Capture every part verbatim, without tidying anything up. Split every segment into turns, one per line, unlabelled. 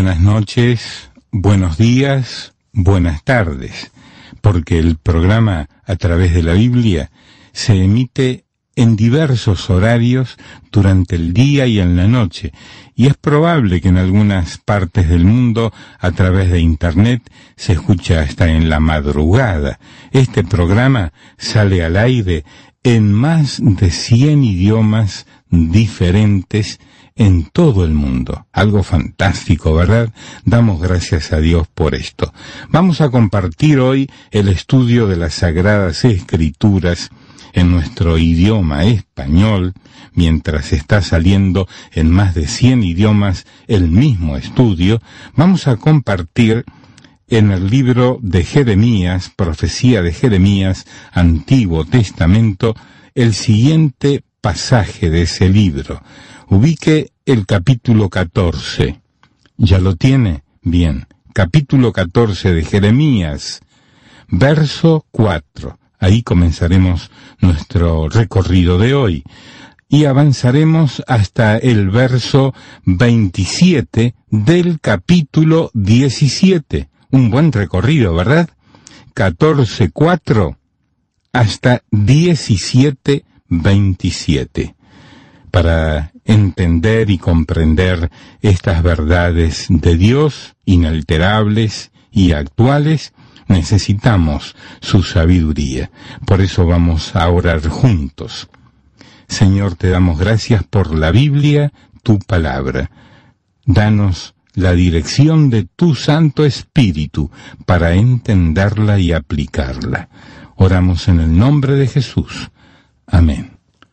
buenas noches, buenos días, buenas tardes, porque el programa A Través de la Biblia se emite en diversos horarios durante el día y en la noche, y es probable que en algunas partes del mundo a través de Internet se escucha hasta en la madrugada. Este programa sale al aire en más de cien idiomas diferentes en todo el mundo. Algo fantástico, ¿verdad? Damos gracias a Dios por esto. Vamos a compartir hoy el estudio de las Sagradas Escrituras en nuestro idioma español, mientras está saliendo en más de cien idiomas el mismo estudio. Vamos a compartir en el libro de Jeremías, profecía de Jeremías, Antiguo Testamento, el siguiente pasaje de ese libro. Ubique el capítulo catorce. ¿Ya lo tiene? Bien. Capítulo catorce de Jeremías, verso cuatro. Ahí comenzaremos nuestro recorrido de hoy. Y avanzaremos hasta el verso veintisiete del capítulo diecisiete. Un buen recorrido, ¿verdad? catorce cuatro hasta diecisiete veintisiete. Para entender y comprender estas verdades de Dios, inalterables y actuales, necesitamos su sabiduría. Por eso vamos a orar juntos. Señor, te damos gracias por la Biblia, tu palabra. Danos la dirección de tu Santo Espíritu para entenderla y aplicarla. Oramos en el nombre de Jesús. Amén.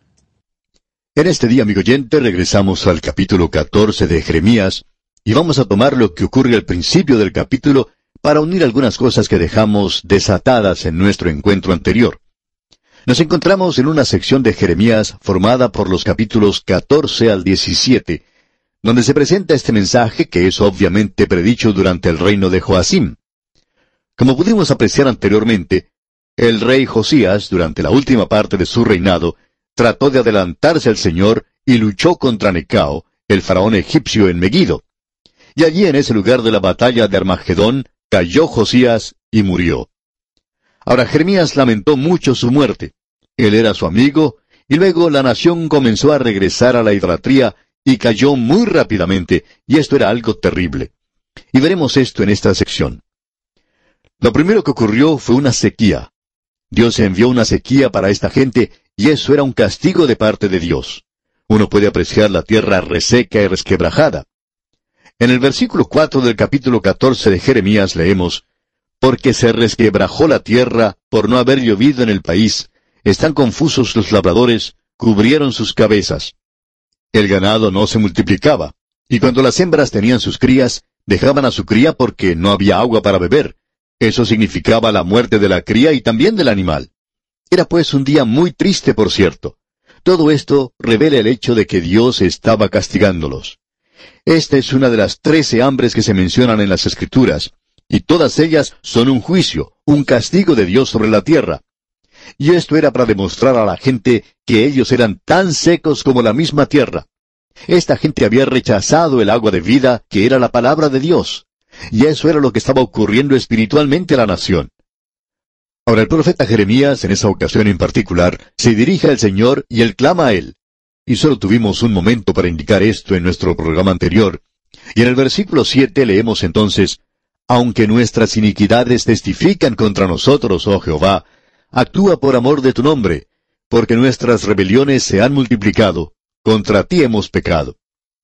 En este día, amigo oyente, regresamos al capítulo catorce de Jeremías y vamos a tomar lo que ocurre al principio del capítulo para unir algunas cosas que dejamos desatadas en nuestro encuentro anterior. Nos encontramos en una sección de Jeremías formada por los capítulos catorce al diecisiete, donde se presenta este mensaje que es obviamente predicho durante el reino de Joacim. Como pudimos apreciar anteriormente, el rey Josías, durante la última parte de su reinado, trató de adelantarse al Señor y luchó contra Necao, el faraón egipcio en Megido. Y allí en ese lugar de la batalla de Armagedón, cayó Josías y murió. Ahora Jeremías lamentó mucho su muerte. Él era su amigo, y luego la nación comenzó a regresar a la idolatría y cayó muy rápidamente, y esto era algo terrible. Y veremos esto en esta sección. Lo primero que ocurrió fue una sequía. Dios envió una sequía para esta gente, y eso era un castigo de parte de Dios. Uno puede apreciar la tierra reseca y resquebrajada. En el versículo cuatro del capítulo catorce de Jeremías leemos, «Porque se resquebrajó la tierra por no haber llovido en el país, están confusos los labradores, cubrieron sus cabezas». El ganado no se multiplicaba, y cuando las hembras tenían sus crías, dejaban a su cría porque no había agua para beber. Eso significaba la muerte de la cría y también del animal. Era pues un día muy triste, por cierto. Todo esto revela el hecho de que Dios estaba castigándolos. Esta es una de las trece hambres que se mencionan en las Escrituras, y todas ellas son un juicio, un castigo de Dios sobre la tierra. Y esto era para demostrar a la gente que ellos eran tan secos como la misma tierra. Esta gente había rechazado el agua de vida, que era la palabra de Dios. Y eso era lo que estaba ocurriendo espiritualmente a la nación. Ahora el profeta Jeremías, en esa ocasión en particular, se dirige al Señor y él clama a él. Y solo tuvimos un momento para indicar esto en nuestro programa anterior. Y en el versículo siete leemos entonces, «Aunque nuestras iniquidades testifican contra nosotros, oh Jehová, actúa por amor de tu nombre, porque nuestras rebeliones se han multiplicado, contra ti hemos pecado».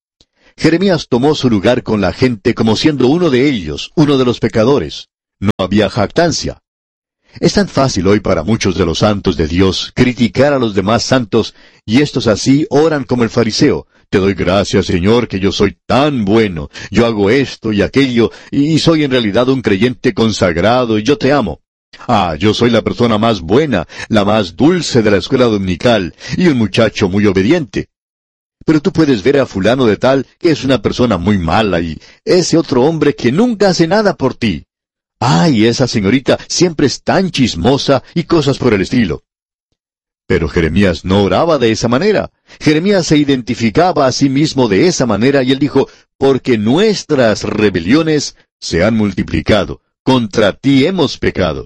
Jeremías tomó su lugar con la gente como siendo uno de ellos, uno de los pecadores. No había jactancia. Es tan fácil hoy para muchos de los santos de Dios criticar a los demás santos, y estos así oran como el fariseo. Te doy gracias, Señor, que yo soy tan bueno, yo hago esto y aquello, y soy en realidad un creyente consagrado, y yo te amo. Ah, yo soy la persona más buena, la más dulce de la escuela dominical, y un muchacho muy obediente. Pero tú puedes ver a fulano de tal que es una persona muy mala, y ese otro hombre que nunca hace nada por ti. Ay, esa señorita siempre es tan chismosa y cosas por el estilo. Pero Jeremías no oraba de esa manera. Jeremías se identificaba a sí mismo de esa manera y él dijo, porque nuestras rebeliones se han multiplicado, contra ti hemos pecado.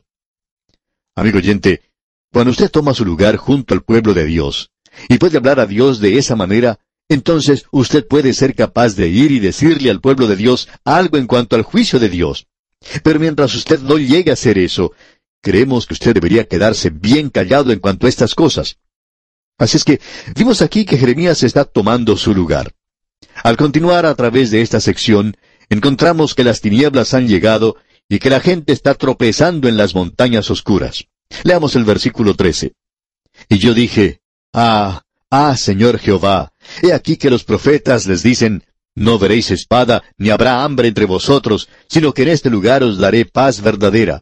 Amigo oyente, cuando usted toma su lugar junto al pueblo de Dios, y puede hablar a Dios de esa manera, entonces usted puede ser capaz de ir y decirle al pueblo de Dios algo en cuanto al juicio de Dios. Pero mientras usted no llegue a hacer eso, creemos que usted debería quedarse bien callado en cuanto a estas cosas. Así es que vimos aquí que Jeremías está tomando su lugar. Al continuar a través de esta sección, encontramos que las tinieblas han llegado y que la gente está tropezando en las montañas oscuras. Leamos el versículo trece. Y yo dije, Ah, ah, Señor Jehová, he aquí que los profetas les dicen, no veréis espada, ni habrá hambre entre vosotros, sino que en este lugar os daré paz verdadera.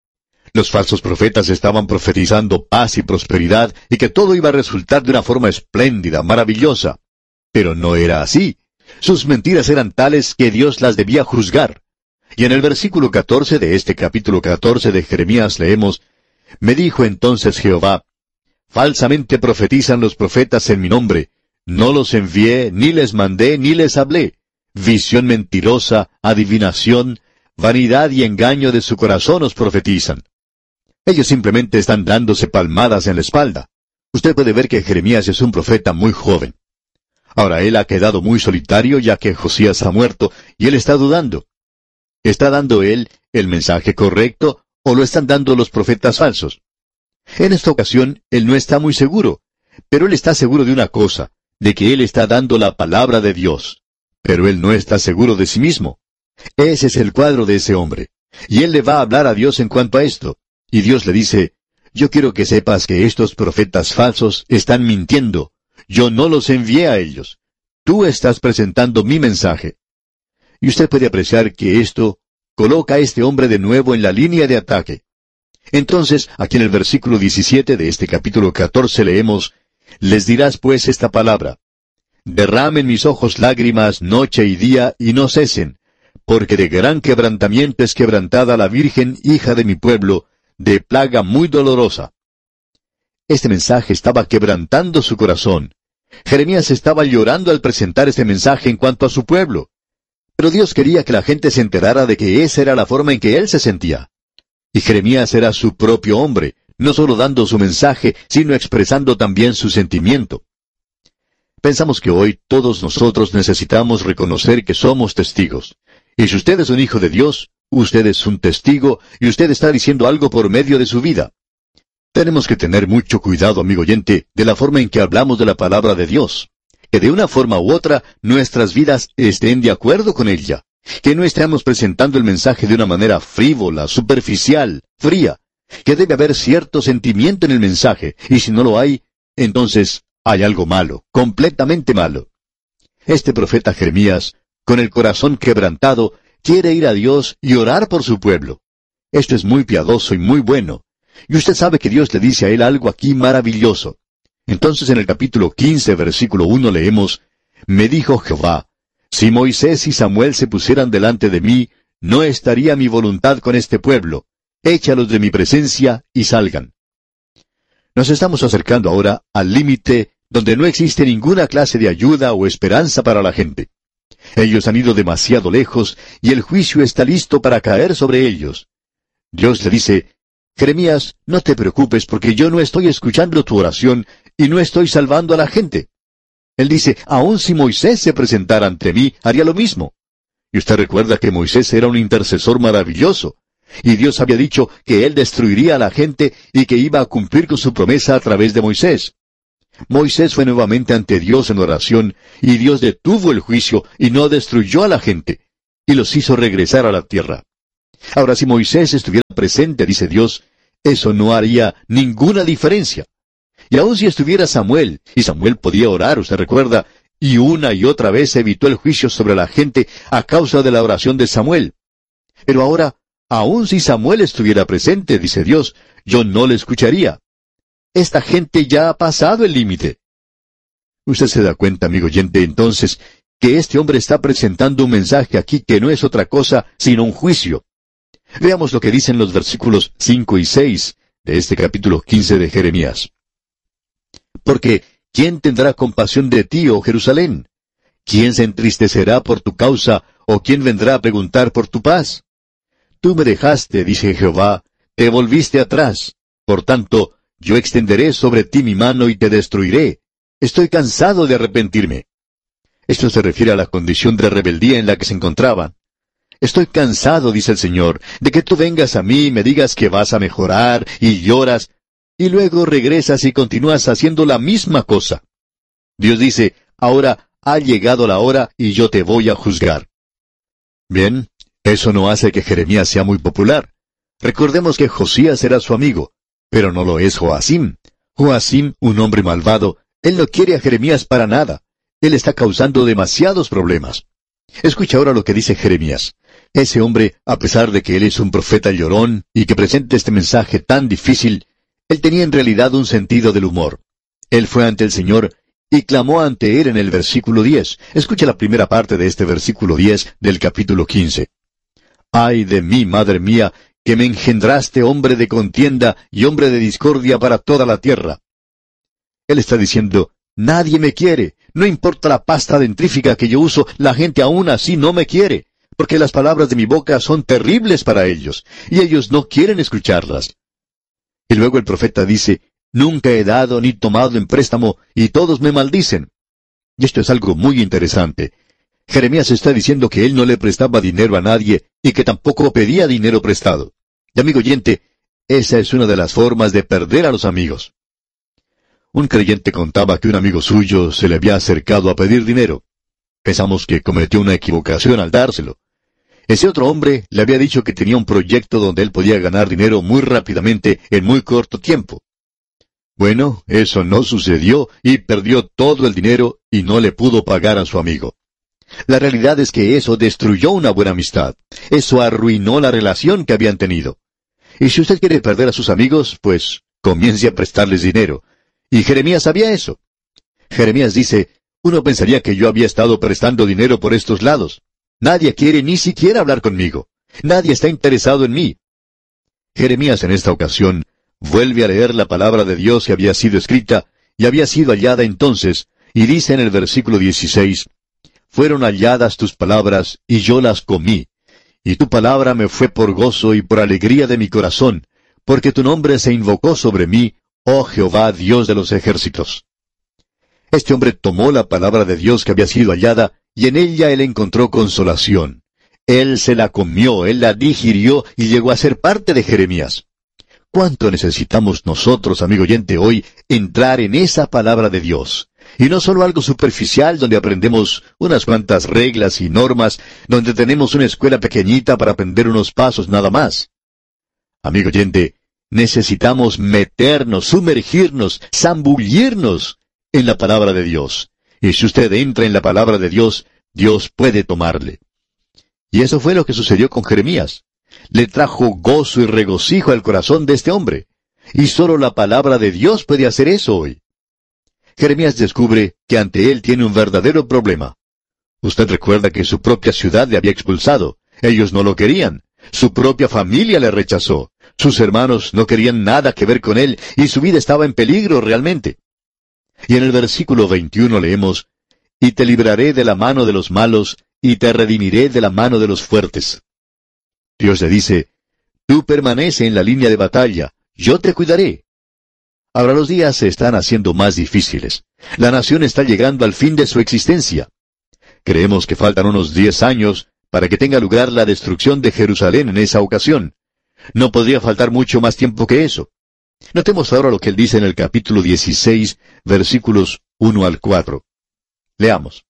Los falsos profetas estaban profetizando paz y prosperidad, y que todo iba a resultar de una forma espléndida, maravillosa. Pero no era así. Sus mentiras eran tales que Dios las debía juzgar. Y en el versículo catorce de este capítulo catorce de Jeremías leemos, Me dijo entonces Jehová, Falsamente profetizan los profetas en mi nombre. No los envié, ni les mandé, ni les hablé. Visión mentirosa, adivinación, vanidad y engaño de su corazón os profetizan. Ellos simplemente están dándose palmadas en la espalda. Usted puede ver que Jeremías es un profeta muy joven. Ahora él ha quedado muy solitario ya que Josías ha muerto y él está dudando. ¿Está dando él el mensaje correcto o lo están dando los profetas falsos? En esta ocasión él no está muy seguro, pero él está seguro de una cosa, de que él está dando la palabra de Dios. Pero él no está seguro de sí mismo. Ese es el cuadro de ese hombre. Y él le va a hablar a Dios en cuanto a esto. Y Dios le dice, yo quiero que sepas que estos profetas falsos están mintiendo. Yo no los envié a ellos. Tú estás presentando mi mensaje. Y usted puede apreciar que esto coloca a este hombre de nuevo en la línea de ataque. Entonces, aquí en el versículo diecisiete de este capítulo catorce leemos, Les dirás pues esta palabra, Derramen mis ojos lágrimas noche y día y no cesen, porque de gran quebrantamiento es quebrantada la Virgen, hija de mi pueblo, de plaga muy dolorosa. Este mensaje estaba quebrantando su corazón. Jeremías estaba llorando al presentar este mensaje en cuanto a su pueblo. Pero Dios quería que la gente se enterara de que esa era la forma en que él se sentía. Y Jeremías era su propio hombre, no solo dando su mensaje, sino expresando también su sentimiento. Pensamos que hoy todos nosotros necesitamos reconocer que somos testigos. Y si usted es un hijo de Dios, usted es un testigo y usted está diciendo algo por medio de su vida. Tenemos que tener mucho cuidado, amigo oyente, de la forma en que hablamos de la palabra de Dios. Que de una forma u otra nuestras vidas estén de acuerdo con ella. Que no estemos presentando el mensaje de una manera frívola, superficial, fría. Que debe haber cierto sentimiento en el mensaje, y si no lo hay, entonces hay algo malo, completamente malo. Este profeta Jeremías, con el corazón quebrantado, quiere ir a Dios y orar por su pueblo. Esto es muy piadoso y muy bueno. Y usted sabe que Dios le dice a él algo aquí maravilloso. Entonces en el capítulo quince, versículo uno leemos, Me dijo Jehová, si Moisés y Samuel se pusieran delante de mí, no estaría mi voluntad con este pueblo. Échalos de mi presencia y salgan. Nos estamos acercando ahora al límite donde no existe ninguna clase de ayuda o esperanza para la gente. Ellos han ido demasiado lejos y el juicio está listo para caer sobre ellos. Dios le dice, Jeremías, no te preocupes porque yo no estoy escuchando tu oración y no estoy salvando a la gente. Él dice, aun si Moisés se presentara ante mí, haría lo mismo. Y usted recuerda que Moisés era un intercesor maravilloso. Y Dios había dicho que él destruiría a la gente y que iba a cumplir con su promesa a través de Moisés. Moisés fue nuevamente ante Dios en oración, y Dios detuvo el juicio y no destruyó a la gente, y los hizo regresar a la tierra. Ahora, si Moisés estuviera presente, dice Dios, eso no haría ninguna diferencia. Y aun si estuviera Samuel, y Samuel podía orar, usted recuerda, y una y otra vez evitó el juicio sobre la gente a causa de la oración de Samuel. Pero ahora, aun si Samuel estuviera presente, dice Dios, yo no le escucharía. Esta gente ya ha pasado el límite. Usted se da cuenta, amigo oyente, entonces, que este hombre está presentando un mensaje aquí que no es otra cosa sino un juicio. Veamos lo que dicen los versículos cinco y seis de este capítulo quince de Jeremías. Porque, ¿quién tendrá compasión de ti, oh Jerusalén? ¿Quién se entristecerá por tu causa, o quién vendrá a preguntar por tu paz? Tú me dejaste, dice Jehová, te volviste atrás. Por tanto, yo extenderé sobre ti mi mano y te destruiré. Estoy cansado de arrepentirme. Esto se refiere a la condición de rebeldía en la que se encontraban. Estoy cansado, dice el Señor, de que tú vengas a mí y me digas que vas a mejorar y lloras, y luego regresas y continúas haciendo la misma cosa. Dios dice, ahora ha llegado la hora y yo te voy a juzgar. Bien, eso no hace que Jeremías sea muy popular. Recordemos que Josías era su amigo, pero no lo es Joacim. Joacim, un hombre malvado, él no quiere a Jeremías para nada. Él está causando demasiados problemas. Escucha ahora lo que dice Jeremías. Ese hombre, a pesar de que él es un profeta llorón y que presenta este mensaje tan difícil, él tenía en realidad un sentido del humor. Él fue ante el Señor y clamó ante él en el versículo diez. Escucha la primera parte de este versículo diez del capítulo quince. Ay de mí, madre mía, que me engendraste hombre de contienda y hombre de discordia para toda la tierra. Él está diciendo, nadie me quiere, no importa la pasta dentrífica que yo uso, la gente aún así no me quiere, porque las palabras de mi boca son terribles para ellos, y ellos no quieren escucharlas. Y luego el profeta dice, nunca he dado ni tomado en préstamo, y todos me maldicen. Y esto es algo muy interesante. Jeremías está diciendo que él no le prestaba dinero a nadie, y que tampoco pedía dinero prestado. Y amigo oyente, esa es una de las formas de perder a los amigos. Un creyente contaba que un amigo suyo se le había acercado a pedir dinero. Pensamos que cometió una equivocación al dárselo. Ese otro hombre le había dicho que tenía un proyecto donde él podía ganar dinero muy rápidamente en muy corto tiempo. Bueno, eso no sucedió y perdió todo el dinero y no le pudo pagar a su amigo. La realidad es que eso destruyó una buena amistad. Eso arruinó la relación que habían tenido. Y si usted quiere perder a sus amigos, pues comience a prestarles dinero. Y Jeremías sabía eso. Jeremías dice, uno pensaría que yo había estado prestando dinero por estos lados. Nadie quiere ni siquiera hablar conmigo. Nadie está interesado en mí. Jeremías en esta ocasión vuelve a leer la palabra de Dios que había sido escrita y había sido hallada entonces, y dice en el versículo dieciséis, fueron halladas tus palabras y yo las comí, y tu palabra me fue por gozo y por alegría de mi corazón, porque tu nombre se invocó sobre mí, oh Jehová, Dios de los ejércitos. Este hombre tomó la palabra de Dios que había sido hallada, y en ella él encontró consolación. Él se la comió, él la digirió, y llegó a ser parte de Jeremías. ¿Cuánto necesitamos nosotros, amigo oyente, hoy entrar en esa palabra de Dios? Y no solo algo superficial donde aprendemos unas cuantas reglas y normas, donde tenemos una escuela pequeñita para aprender unos pasos nada más. Amigo oyente, necesitamos meternos, sumergirnos, zambullirnos en la palabra de Dios. Y si usted entra en la palabra de Dios, Dios puede tomarle. Y eso fue lo que sucedió con Jeremías. Le trajo gozo y regocijo al corazón de este hombre. Y solo la palabra de Dios puede hacer eso hoy. Jeremías descubre que ante él tiene un verdadero problema. Usted recuerda que su propia ciudad le había expulsado. Ellos no lo querían. Su propia familia le rechazó. Sus hermanos no querían nada que ver con él, y su vida estaba en peligro realmente. Y en el versículo veintiuno leemos, y te libraré de la mano de los malos, y te redimiré de la mano de los fuertes. Dios le dice, tú permanece en la línea de batalla, yo te cuidaré. Ahora los días se están haciendo más difíciles. La nación está llegando al fin de su existencia. Creemos que faltan unos diez años para que tenga lugar la destrucción de Jerusalén en esa ocasión. No podría faltar mucho más tiempo que eso. Notemos ahora lo que él dice en el capítulo dieciséis, versículos uno al cuatro. Leamos.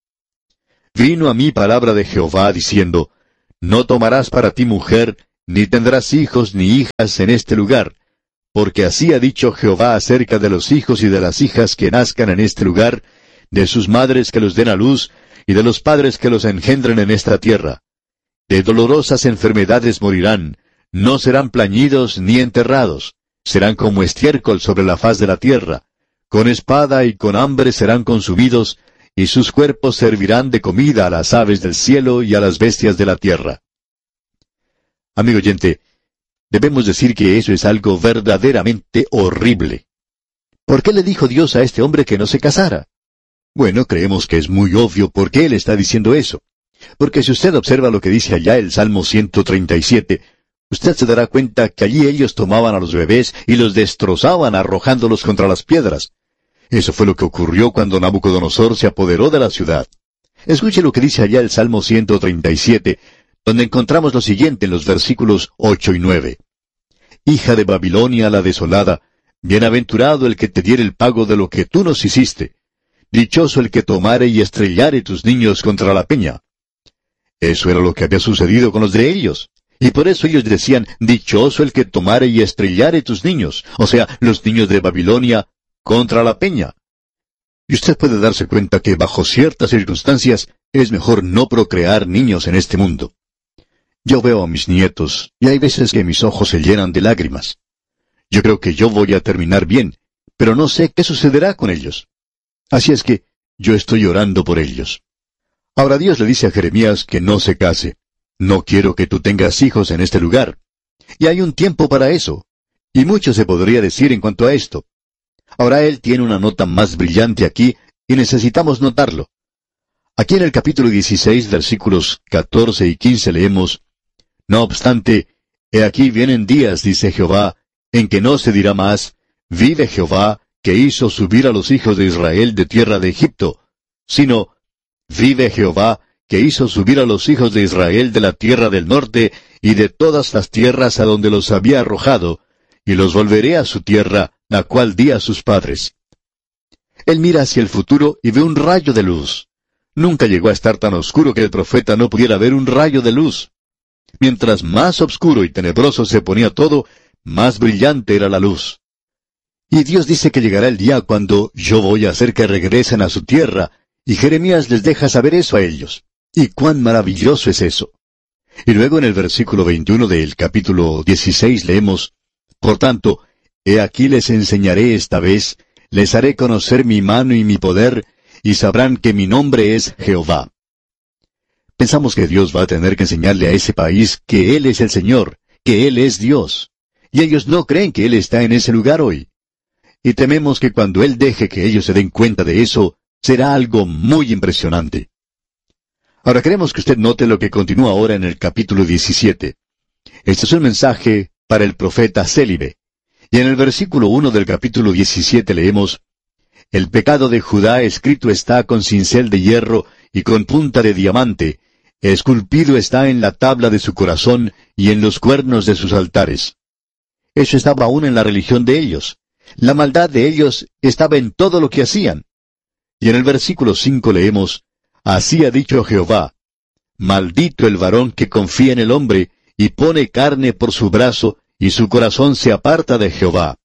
Vino a mí palabra de Jehová diciendo, no tomarás para ti mujer, ni tendrás hijos ni hijas en este lugar, porque así ha dicho Jehová acerca de los hijos y de las hijas que nazcan en este lugar, de sus madres que los den a luz, y de los padres que los engendren en esta tierra. De dolorosas enfermedades morirán, no serán plañidos ni enterrados, serán como estiércol sobre la faz de la tierra, con espada y con hambre serán consumidos, y sus cuerpos servirán de comida a las aves del cielo y a las bestias de la tierra. Amigo oyente, debemos decir que eso es algo verdaderamente horrible. ¿Por qué le dijo Dios a este hombre que no se casara? Bueno, creemos que es muy obvio por qué él está diciendo eso. Porque si usted observa lo que dice allá el Salmo ciento treinta y siete, usted se dará cuenta que allí ellos tomaban a los bebés y los destrozaban arrojándolos contra las piedras. Eso fue lo que ocurrió cuando Nabucodonosor se apoderó de la ciudad. Escuche lo que dice allá el Salmo ciento treinta y siete, donde encontramos lo siguiente en los versículos ocho y nueve. Hija de Babilonia la desolada, bienaventurado el que te diere el pago de lo que tú nos hiciste. Dichoso el que tomare y estrellare tus niños contra la peña. Eso era lo que había sucedido con los de ellos. Y por eso ellos decían, dichoso el que tomare y estrellare tus niños, o sea, los niños de Babilonia, contra la peña. Y usted puede darse cuenta que bajo ciertas circunstancias es mejor no procrear niños en este mundo. Yo veo a mis nietos, y hay veces que mis ojos se llenan de lágrimas. Yo creo que yo voy a terminar bien, pero no sé qué sucederá con ellos. Así es que yo estoy orando por ellos. Ahora Dios le dice a Jeremías que no se case. No quiero que tú tengas hijos en este lugar. Y hay un tiempo para eso. Y mucho se podría decir en cuanto a esto. Ahora él tiene una nota más brillante aquí, y necesitamos notarlo. Aquí en el capítulo dieciséis, versículos catorce y quince leemos, No obstante, he aquí vienen días, dice Jehová, en que no se dirá más, vive Jehová, que hizo subir a los hijos de Israel de tierra de Egipto, sino, vive Jehová, que hizo subir a los hijos de Israel de la tierra del norte y de todas las tierras a donde los había arrojado, y los volveré a su tierra, la cual di a sus padres. Él mira hacia el futuro y ve un rayo de luz. Nunca llegó a estar tan oscuro que el profeta no pudiera ver un rayo de luz. Mientras más oscuro y tenebroso se ponía todo, más brillante era la luz. Y Dios dice que llegará el día cuando yo voy a hacer que regresen a su tierra, y Jeremías les deja saber eso a ellos. Y cuán maravilloso es eso. Y luego en el versículo veintiuno del capítulo dieciséis leemos, Por tanto, he aquí les enseñaré esta vez, les haré conocer mi mano y mi poder, y sabrán que mi nombre es Jehová. Pensamos que Dios va a tener que enseñarle a ese país que Él es el Señor, que Él es Dios. Y ellos no creen que Él está en ese lugar hoy. Y tememos que cuando Él deje que ellos se den cuenta de eso, será algo muy impresionante. Ahora queremos que usted note lo que continúa ahora en el capítulo diecisiete. Este es un mensaje para el profeta Célibe. Y en el versículo uno del capítulo diecisiete leemos, El pecado de Judá escrito está con cincel de hierro y con punta de diamante, esculpido está en la tabla de su corazón y en los cuernos de sus altares. Eso estaba aún en la religión de ellos. La maldad de ellos estaba en todo lo que hacían. Y en el versículo cinco leemos, Así ha dicho Jehová, Maldito el varón que confía en el hombre, y pone carne por su brazo, y su corazón se aparta de Jehová.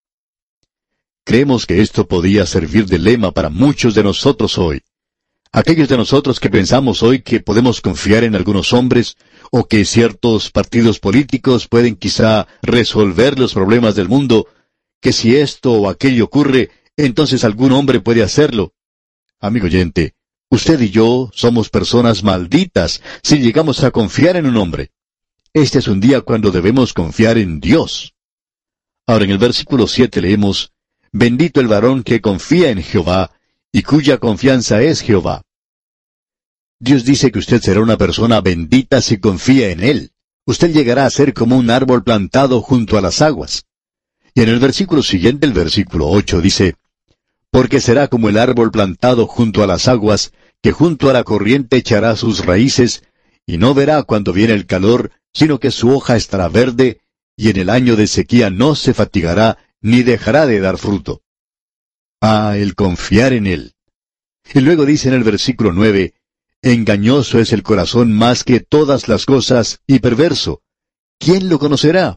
Creemos que esto podía servir de lema para muchos de nosotros hoy. Aquellos de nosotros que pensamos hoy que podemos confiar en algunos hombres, o que ciertos partidos políticos pueden quizá resolver los problemas del mundo, que si esto o aquello ocurre, entonces algún hombre puede hacerlo. Amigo oyente, usted y yo somos personas malditas si llegamos a confiar en un hombre. Este es un día cuando debemos confiar en Dios. Ahora en el versículo siete leemos, Bendito el varón que confía en Jehová, y cuya confianza es Jehová. Dios dice que usted será una persona bendita si confía en Él. Usted llegará a ser como un árbol plantado junto a las aguas. Y en el versículo siguiente, el versículo ocho, dice, Porque será como el árbol plantado junto a las aguas, que junto a la corriente echará sus raíces, y no verá cuando viene el calor, sino que su hoja estará verde, y en el año de sequía no se fatigará, ni dejará de dar fruto. Ah, el confiar en Él. Y luego dice en el versículo nueve, Engañoso es el corazón más que todas las cosas, y perverso. ¿Quién lo conocerá?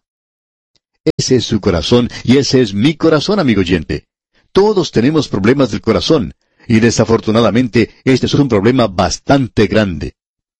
Ese es su corazón, y ese es mi corazón, amigo oyente. Todos tenemos problemas del corazón, y desafortunadamente este es un problema bastante grande.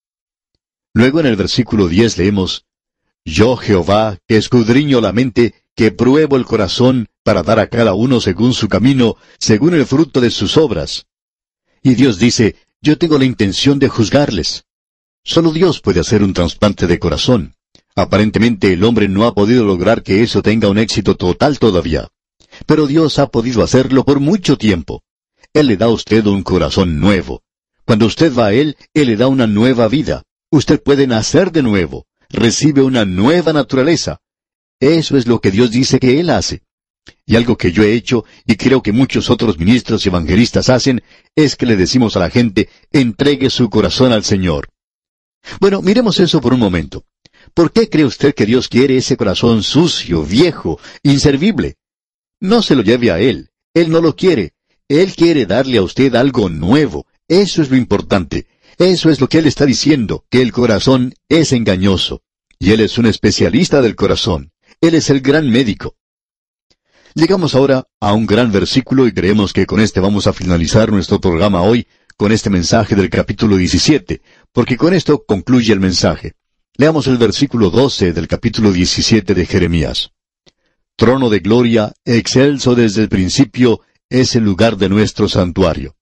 Luego en el versículo diez leemos, Yo Jehová, que escudriño la mente, que pruebo el corazón, para dar a cada uno según su camino, según el fruto de sus obras. Y Dios dice, yo tengo la intención de juzgarles. Solo Dios puede hacer un trasplante de corazón. Aparentemente el hombre no ha podido lograr que eso tenga un éxito total todavía. pero Dios ha podido hacerlo por mucho tiempo. Él le da a usted un corazón nuevo. Cuando usted va a Él, Él le da una nueva vida. Usted puede nacer de nuevo. Recibe una nueva naturaleza. Eso es lo que Dios dice que Él hace. Y algo que yo he hecho, y creo que muchos otros ministros y evangelistas hacen, es que le decimos a la gente, entregue su corazón al Señor. Bueno, miremos eso por un momento. ¿Por qué cree usted que Dios quiere ese corazón sucio, viejo, inservible? No se lo lleve a Él. Él no lo quiere. Él quiere darle a usted algo nuevo. Eso es lo importante. Eso es lo que Él está diciendo, que el corazón es engañoso. Y Él es un especialista del corazón. Él es el gran médico. Llegamos ahora a un gran versículo y creemos que con este vamos a finalizar nuestro programa hoy, con este mensaje del capítulo diecisiete, porque con esto concluye el mensaje. Leamos el versículo doce del capítulo diecisiete de Jeremías. Trono de gloria, excelso desde el principio, es el lugar de nuestro santuario.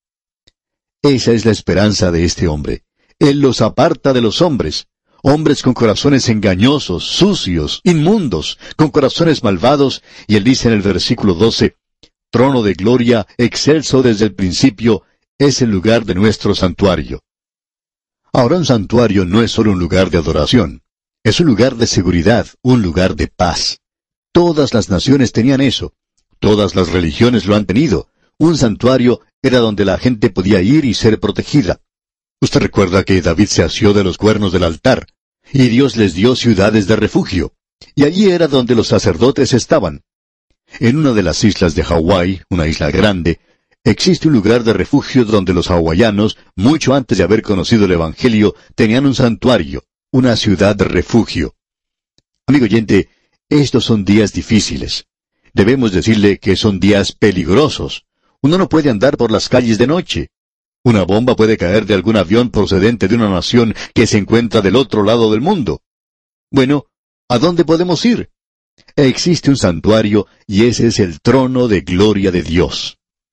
Esa es la esperanza de este hombre. Él los aparta de los hombres. Hombres con corazones engañosos, sucios, inmundos, con corazones malvados, y él dice en el versículo doce, Trono de gloria, excelso desde el principio, es el lugar de nuestro santuario. Ahora un santuario no es solo un lugar de adoración, es un lugar de seguridad, un lugar de paz. Todas las naciones tenían eso, todas las religiones lo han tenido. Un santuario era donde la gente podía ir y ser protegida. Usted recuerda que David se asió de los cuernos del altar, y Dios les dio ciudades de refugio, y allí era donde los sacerdotes estaban. En una de las islas de Hawái, una isla grande, existe un lugar de refugio donde los hawaianos, mucho antes de haber conocido el Evangelio, tenían un santuario, una ciudad de refugio. Amigo oyente, estos son días difíciles. Debemos decirle que son días peligrosos. Uno no puede andar por las calles de noche. Una bomba puede caer de algún avión procedente de una nación que se encuentra del otro lado del mundo. Bueno, ¿a dónde podemos ir? Existe un santuario y ese es el trono de gloria de Dios.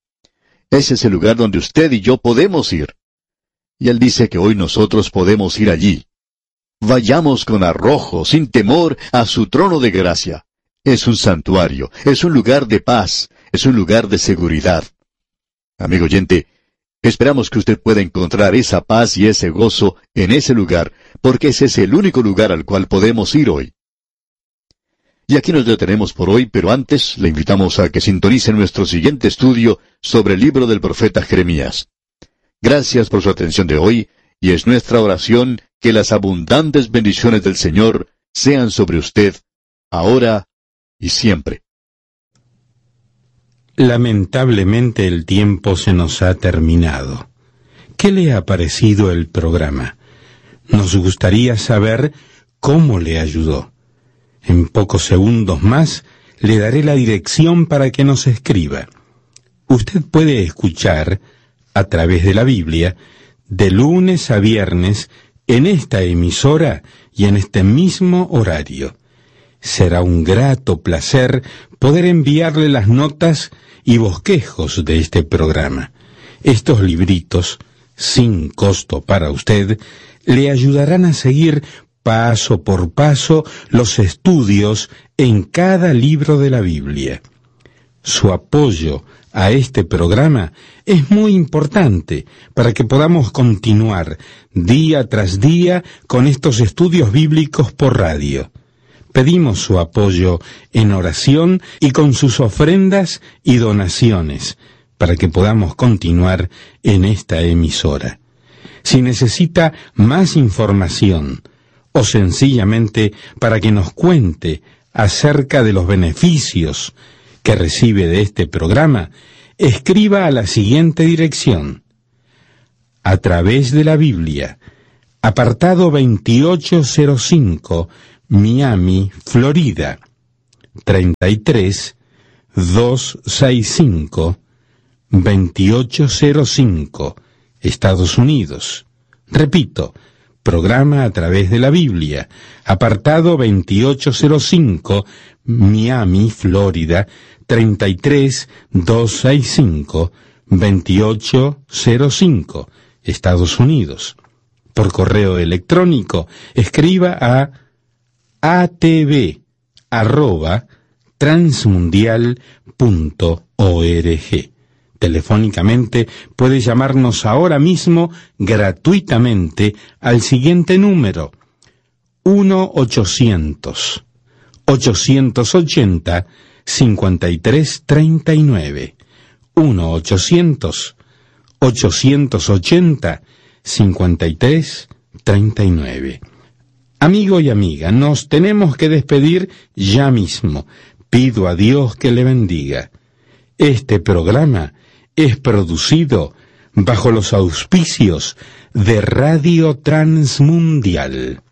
Ese es el lugar donde usted y yo podemos ir. Y Él dice que hoy nosotros podemos ir allí. Vayamos con arrojo, sin temor, a su trono de gracia. Es un santuario, es un lugar de paz, es un lugar de seguridad. Amigo oyente, esperamos que usted pueda encontrar esa paz y ese gozo en ese lugar, porque ese es el único lugar al cual podemos ir hoy. Y aquí nos detenemos por hoy, pero antes le invitamos a que sintonice nuestro siguiente estudio sobre el libro del profeta Jeremías. Gracias por su atención de hoy, y es nuestra oración que las abundantes bendiciones del Señor sean sobre usted, ahora y siempre.
Lamentablemente el tiempo se nos ha terminado. ¿Qué le ha parecido el programa? Nos gustaría saber cómo le ayudó. En pocos segundos más le daré la dirección para que nos escriba. Usted puede escuchar, a través de la Biblia, de lunes a viernes, en esta emisora y en este mismo horario. Será un grato placer poder enviarle las notas y bosquejos de este programa. Estos libritos, sin costo para usted, le ayudarán a seguir paso por paso los estudios en cada libro de la Biblia. Su apoyo a este programa es muy importante para que podamos continuar día tras día con estos estudios bíblicos por radio. Pedimos su apoyo en oración y con sus ofrendas y donaciones para que podamos continuar en esta emisora. Si necesita más información o sencillamente para que nos cuente acerca de los beneficios que recibe de este programa, escriba a la siguiente dirección: a través de la Biblia, apartado veintiocho cero cinco, Miami, Florida, treinta y tres doscientos sesenta y cinco, veintiocho cero cinco, Estados Unidos. Repito, programa a través de la Biblia, apartado veintiocho cero cinco, Miami, Florida, treinta y tres doscientos sesenta y cinco, veintiocho cero cinco, Estados Unidos. Por correo electrónico, escriba a atv arroba transmundial punto org. Telefónicamente puede llamarnos ahora mismo gratuitamente al siguiente número: uno ochocientos, ochocientos ochenta, cincuenta y tres treinta y nueve. uno ochocientos, ochocientos ochenta, cincuenta y tres treinta y nueve. Amigo y amiga, nos tenemos que despedir ya mismo. Pido a Dios que le bendiga. Este programa es producido bajo los auspicios de Radio Transmundial.